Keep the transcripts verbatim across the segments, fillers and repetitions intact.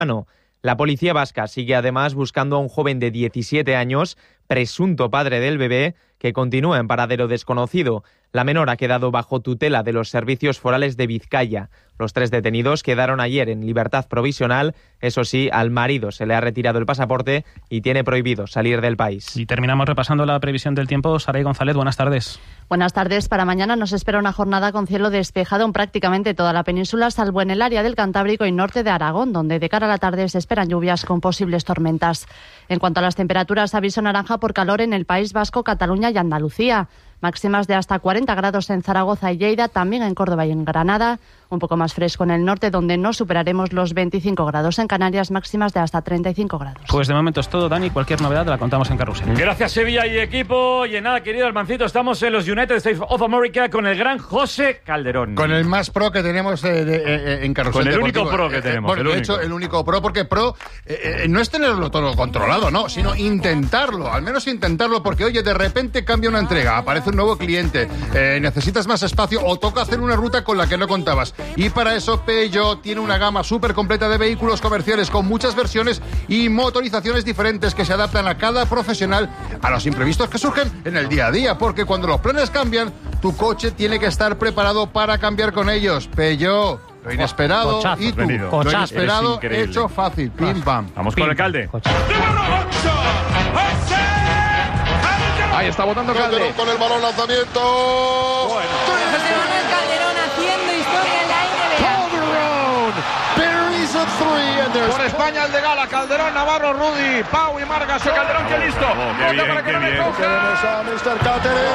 La policía vasca sigue además buscando a un joven de diecisiete años, presunto padre del bebé, que continúa en paradero desconocido. La menor ha quedado bajo tutela de los servicios forales de Vizcaya. Los tres detenidos quedaron ayer en libertad provisional. Eso sí, al marido se le ha retirado el pasaporte y tiene prohibido salir del país. Y terminamos repasando la previsión del tiempo. Saray González, buenas tardes. Buenas tardes. Para mañana nos espera una jornada con cielo despejado en prácticamente toda la península, salvo en el área del Cantábrico y norte de Aragón, donde de cara a la tarde se esperan lluvias con posibles tormentas. En cuanto a las temperaturas, aviso naranja por calor en el País Vasco, Cataluña y Andalucía. Máximas de hasta cuarenta grados en Zaragoza y Lleida, también en Córdoba y en Granada. Un poco más fresco en el norte, donde no superaremos los veinticinco grados. En Canarias, máximas de hasta treinta y cinco grados. Pues de momento es todo, Dani. Cualquier novedad la contamos en Carrusel. Gracias, Sevilla y equipo. Y en nada, querido Almancito, estamos en los United States of America con el gran José Calderón. Con el más pro que tenemos eh, de, eh, en Carrusel. Con el Deportivo. único pro que eh, tenemos. Bueno, el de único. hecho, el único pro, porque pro eh, eh, no es tenerlo todo controlado, no, sino intentarlo. Al menos intentarlo, porque oye, de repente cambia una entrega, aparece un nuevo cliente, eh, necesitas más espacio o toca hacer una ruta con la que no contabas. Y para eso Peugeot tiene una gama súper completa de vehículos comerciales con muchas versiones y motorizaciones diferentes que se adaptan a cada profesional, a los imprevistos que surgen en el día a día, porque cuando los planes cambian, tu coche tiene que estar preparado para cambiar con ellos. Peugeot, lo inesperado. Cochazo, y tú, venido. lo Cochazo. inesperado Eres hecho fácil. Pim, pam. Vamos con el alcalde. Ahí está votando Calderón con el balón, lanzamiento. José Manuel Calderón haciendo historia en la N B A. Por España el de Gala, Calderón, Navarro, Rudy, Pau y Margas. Calderón, que listo. Oh, qué bien, para que qué no le bien. coja. Tenemos a mister Cáceres.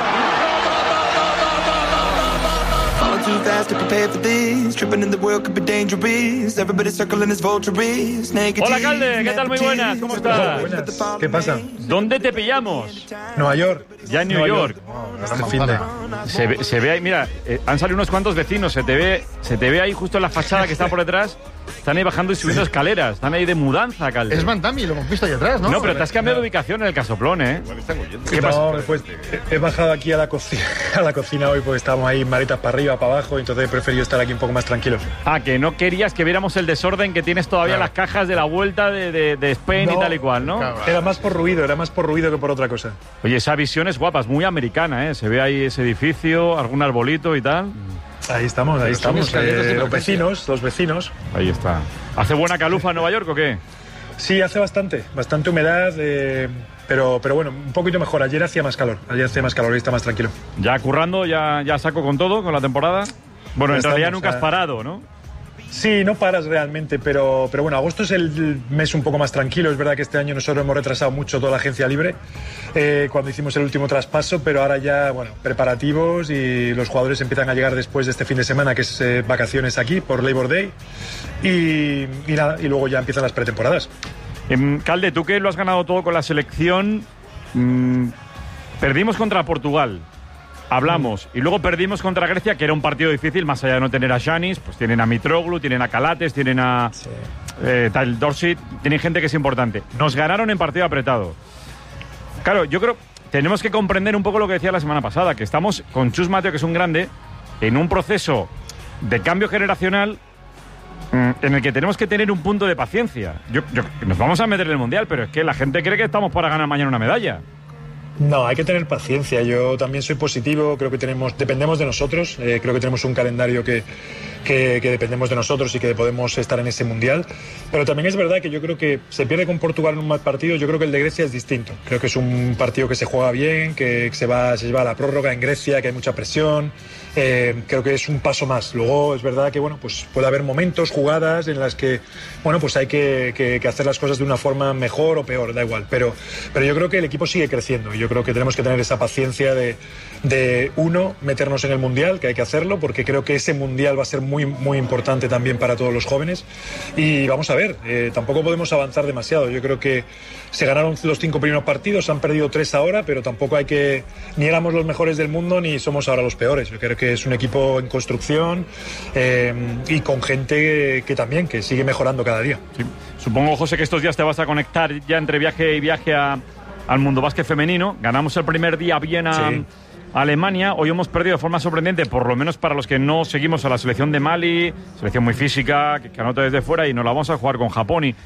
Too fast to prepare for this. Tripping in the world could be dangerous. Everybody circling his vultures. Hola, alcalde, ¿qué tal? Muy buenas, ¿cómo estás? Buenas. ¿Qué pasa? ¿Dónde te pillamos? Nueva York. Ya en New Nueva York. Oh, este fin de... Se ve, se ve ahí, mira, eh, han salido unos cuantos vecinos, se te ve, se te ve ahí justo en la fachada que está por detrás. Están ahí bajando y subiendo escaleras, están ahí de mudanza, calde. Es Mantami, lo hemos visto ahí atrás, ¿no? No, pero te has cambiado de ubicación en el Casoplón, ¿eh? ¿Qué pasa? No, pues he, he bajado aquí a la, cocina, a la cocina hoy porque estábamos ahí maletas para arriba, para abajo, y entonces he preferido estar aquí un poco más tranquilo. Ah, que no querías que viéramos el desorden que tienes todavía Claro. las cajas de la vuelta de, de, de Spain No, y tal y cual, ¿no? claro. Era más por ruido, era más por ruido que por otra cosa. Oye, esa visión es guapa, es muy americana, ¿eh? Se ve ahí ese edificio, algún arbolito y tal. Ahí estamos, ahí Pero son estamos. escaleras de Eh, los emergencia. vecinos, los vecinos. Ahí está. ¿Hace buena calufa en Nueva York o qué? Sí, hace bastante, bastante humedad, eh, pero, pero bueno, un poquito mejor. Ayer hacía más calor, ayer hacía más calor y está más tranquilo. ¿Ya currando, ya, ya saco con todo, con la temporada? Bueno, en Ya realidad estamos, nunca has ah. parado, ¿no? Sí, no paras realmente, pero, pero bueno, agosto es el mes un poco más tranquilo. Es verdad que este año nosotros hemos retrasado mucho toda la agencia libre eh, cuando hicimos el último traspaso, pero ahora ya, bueno, preparativos y los jugadores empiezan a llegar después de este fin de semana, que es eh, vacaciones aquí por Labor Day, y, y nada, y luego ya empiezan las pretemporadas. Em, Calde, tú que lo has ganado todo con la selección, mm, perdimos contra Portugal, hablamos, y luego perdimos contra Grecia, que era un partido difícil, más allá de no tener a Giannis, pues tienen a Mitroglou, tienen a Calates, tienen a Sí. eh, tal Dorsey, tienen gente que es importante. Nos ganaron en partido apretado. Claro, yo creo tenemos que comprender un poco lo que decía la semana pasada, que estamos con Chus Mateo, que es un grande, en un proceso de cambio generacional mm, en el que tenemos que tener un punto de paciencia. Yo, yo- nos vamos a meter en el Mundial, pero es que la gente cree que estamos para ganar mañana una medalla. No, hay que tener paciencia. Yo también soy positivo, creo que tenemos, dependemos de nosotros, eh, creo que tenemos un calendario que, que, que dependemos de nosotros y que podemos estar en ese mundial. Pero también es verdad que yo creo que se pierde con Portugal en un mal partido. Yo creo que el de Grecia es distinto. Creo que es un partido que se juega bien, que se va, se lleva a la prórroga en Grecia, que hay mucha presión. Eh, creo que es un paso más. Luego es verdad que bueno, pues puede haber momentos, jugadas en las que bueno, pues hay que, que, que hacer las cosas de una forma mejor o peor, da igual. Pero, pero yo creo que el equipo sigue creciendo y yo creo que tenemos que tener esa paciencia de, de uno, meternos en el Mundial, que hay que hacerlo, porque creo que ese Mundial va a ser muy, muy importante también para todos los jóvenes. Y vamos a ver, eh, tampoco podemos avanzar demasiado. Yo creo que se ganaron los cinco primeros partidos, han perdido tres ahora, pero tampoco hay que... Ni éramos los mejores del mundo, ni somos ahora los peores. Yo creo que es un equipo en construcción eh, y con gente que también, que sigue mejorando cada día. Sí. Supongo, José, que estos días te vas a conectar ya entre viaje y viaje a, al mundo básquet femenino. Ganamos el primer día bien a, Sí. Alemania. Hoy hemos perdido de forma sorprendente, por lo menos para los que no seguimos a la selección de Mali, selección muy física, que, que anota desde fuera, y nos la vamos a jugar con Japón. Y